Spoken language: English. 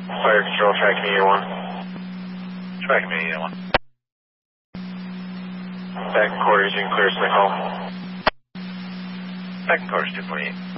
Fire control, tracking me 1. Tracking me 1. Back in quarters, you can clear Smith Hall. Back in quarters 248.